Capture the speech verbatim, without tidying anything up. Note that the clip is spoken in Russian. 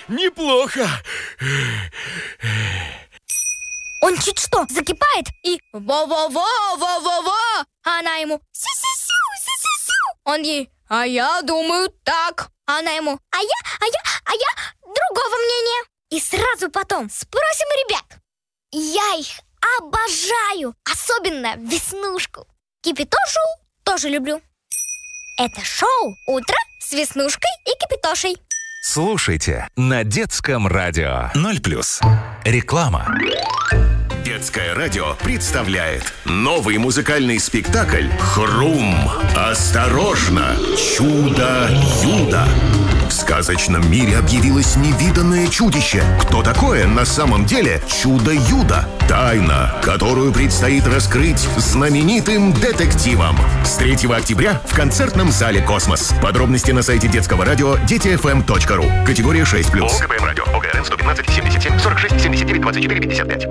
неплохо. Он чуть что закипает и во-во-во-во-во-во, а она ему сю-сю-сю, сю-сю-сю. Он ей: а я думаю так. А она ему: а я, а я, а я другого мнения. И сразу потом спросим ребят. Я их обожаю, особенно Веснушку. Кипитошу тоже люблю. Это шоу «Утро с Веснушкой и Кипитошей». Слушайте на детском радио. Ноль плюс. Реклама. Детское радио представляет новый музыкальный спектакль «Хрум». Осторожно, чудо-юдо. В сказочном мире объявилось невиданное чудище. Кто такое на самом деле чудо-юдо? Тайна, которую предстоит раскрыть знаменитым детективам. С третьего октября в концертном зале «Космос». Подробности на сайте детского радио дети эф эм точка ру. Категория шесть плюс. ОГПМ радио. ОГРН сто пятнадцать семьдесят семь сорок шесть семьдесят девять двадцать четыре пятьдесят пять.